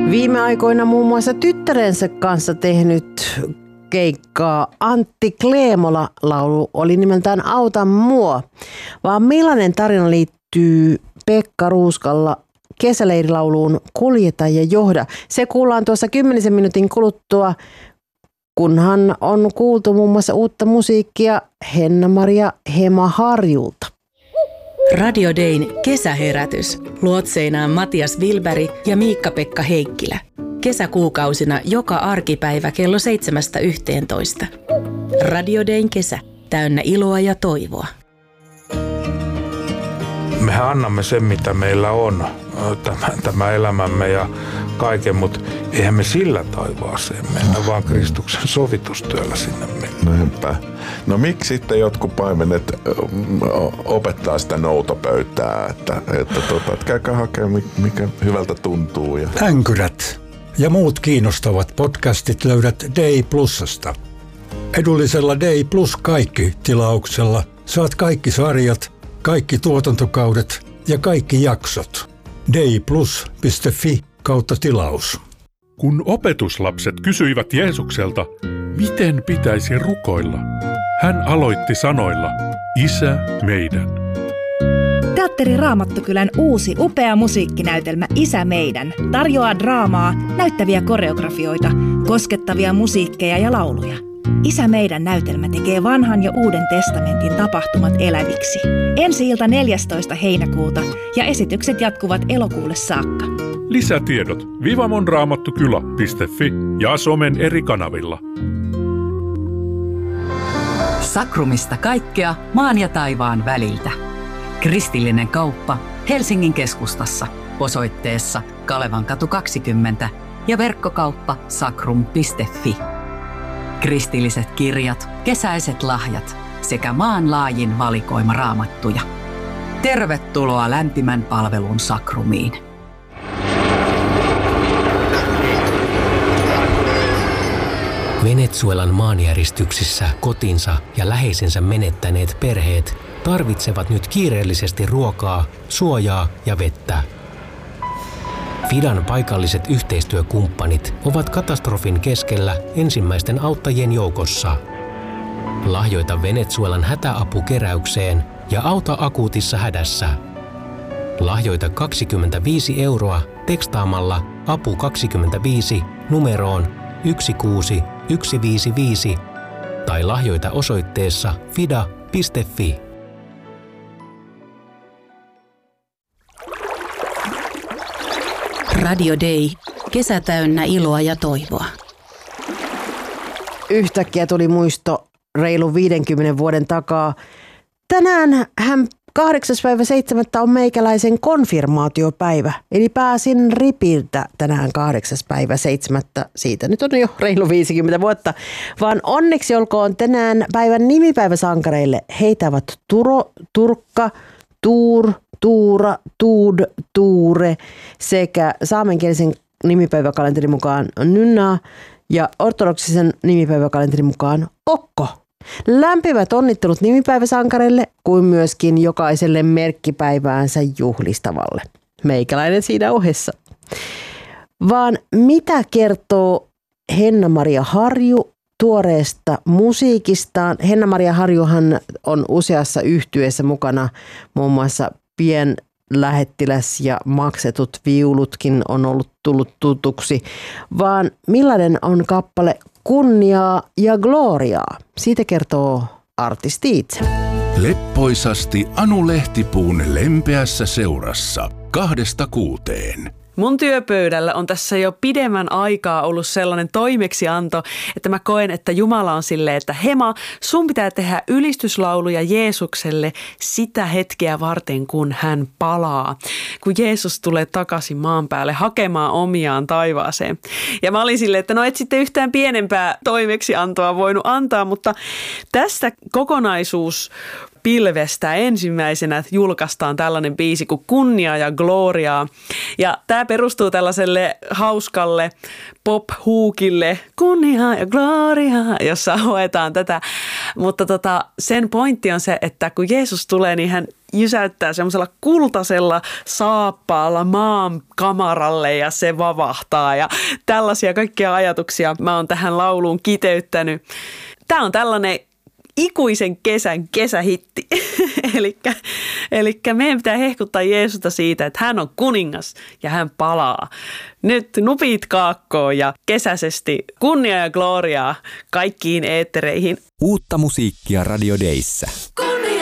Viime aikoina muun muassa tyttärensä kanssa tehnyt keikkaa Antti Kleemola-laulu oli nimeltään Auta mua. Vaan millainen tarina liittyy Pekka Ruuskalla kesäleirilauluun Kuljeta ja johda? Se kuullaan tuossa 10 minuutin kuluttua, kunhan on kuultu muun muassa uutta musiikkia Henna-Maria Hema Harjulta. Radio Dayn kesäherätys. Luotseinaan Matias Wilberg ja Miikka-Pekka Heikkilä. Kesäkuukausina joka arkipäivä kello 7:11. Radio Dayn kesä. Täynnä iloa ja toivoa. Mehän annamme sen, mitä meillä on, tämä elämämme ja kaiken, mutta eihän me sillä taivaaseen mennä, vaan Kristuksen sovitustyöllä sinne mennä. Näinpä. No miksi sitten jotkut paimenet opettaa sitä noutopöytää, että käykää hakemaan, mikä hyvältä tuntuu. Ja... Änkyrät ja muut kiinnostavat podcastit löydät Day Plusasta. Edullisella Day Plus kaikki -tilauksella saat kaikki sarjat, kaikki tuotantokaudet ja kaikki jaksot. dayplus.fi/tilaus. Kun opetuslapset kysyivät Jeesukselta, miten pitäisi rukoilla, hän aloitti sanoilla, Isä meidän. Teatteri Raamattokylän uusi upea musiikkinäytelmä Isä meidän tarjoaa draamaa, näyttäviä koreografioita, koskettavia musiikkeja ja lauluja. Isä meidän -näytelmä tekee vanhan ja uuden testamentin tapahtumat eläviksi. Ensi-ilta 14. heinäkuuta ja esitykset jatkuvat elokuulle saakka. Lisätiedot vivamonraamattukylä.fi ja somen eri kanavilla. Sakrumista kaikkea maan ja taivaan väliltä. Kristillinen kauppa Helsingin keskustassa osoitteessa Kalevankatu 20 ja verkkokauppa sakrum.fi. Kristilliset kirjat, kesäiset lahjat sekä maanlaajin valikoima raamattuja. Tervetuloa lämpimän palvelun Sakrumiin. Venezuelan maanjäristyksissä kotinsa ja läheisensä menettäneet perheet tarvitsevat nyt kiireellisesti ruokaa, suojaa ja vettä. FIDAn paikalliset yhteistyökumppanit ovat katastrofin keskellä ensimmäisten auttajien joukossa. Lahjoita Venezuelan hätäapukeräykseen ja auta akuutissa hädässä. Lahjoita 25 € tekstaamalla apu 25 numeroon 16155 tai lahjoita osoitteessa fida.fi. Radio Day. Kesä täynnä iloa ja toivoa. Yhtäkkiä tuli muisto reilu 50 vuoden takaa. Tänään 8.7. on meikäläisen konfirmaatiopäivä. Eli pääsin ripiltä tänään 8.7. Siitä nyt on jo reilu 50 vuotta. Vaan onneksi olkoon tänään päivän nimipäiväsankareille. Heitä ovat Turo, Turkka, Tuur, Tuura, Tuud, Tuure sekä saamenkielisen nimipäiväkalenterin mukaan Nynna ja ortodoksisen nimipäiväkalenterin mukaan Okko. Lämpimät onnittelut nimipäiväsankareille kuin myöskin jokaiselle merkkipäiväänsä juhlistavalle. Meikäläinen siinä ohessa. Vaan mitä kertoo Henna-Maria Harju tuoreesta musiikistaan? Henna-Maria Harjuhan on useassa yhtyeessä mukana, muun muassa Pienlähettiläs ja Maksetut viulutkin on tullut tutuksi. Vaan millainen on kappale Kunniaa ja gloriaa? Siitä kertoo artisti itse. Leppoisasti Anu Lehtipuun lempeässä seurassa 2–6. Mun työpöydällä on tässä jo pidemmän aikaa ollut sellainen toimeksianto, että mä koen, että Jumala on silleen, että Hema, sun pitää tehdä ylistyslauluja Jeesukselle sitä hetkeä varten, kun hän palaa. Kun Jeesus tulee takaisin maan päälle hakemaan omiaan taivaaseen. Ja mä olin silleen, että no et sitten yhtään pienempää toimeksiantoa voinut antaa, mutta tästä kokonaisuus pilvestä ensimmäisenä julkaistaan tällainen biisi kuin Kunnia ja gloriaa. Ja tämä perustuu tällaiselle hauskalle pop-huukille Kunnia ja gloriaa, jossa hoetaan tätä Mutta sen pointti on se, että kun Jeesus tulee, niin hän jysäyttää semmoisella kultaisella saappaalla maan kamaralle ja se vavahtaa ja tällaisia kaikkia ajatuksia mä oon tähän lauluun kiteyttänyt. Tämä on tällainen ikuisen kesän kesähitti. Elikkä meidän pitää hehkuttaa Jeesusta siitä, että hän on kuningas ja hän palaa. Nyt nupit kaakkoon ja kesäisesti kunnia ja gloriaa kaikkiin eettereihin. Uutta musiikkia Radio Dayssä.